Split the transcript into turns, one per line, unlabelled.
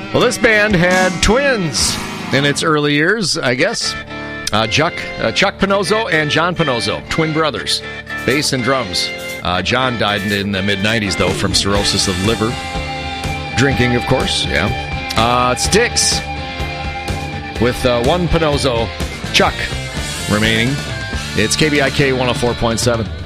Well, this band had twins in its early years, I guess. Chuck Panozzo and John Panozzo, twin brothers, bass and drums. John died in the mid-'90s, though, from cirrhosis of the liver. Drinking, of course, yeah. Styx, with one Panozzo, Chuck, remaining. It's KBIK 104.7.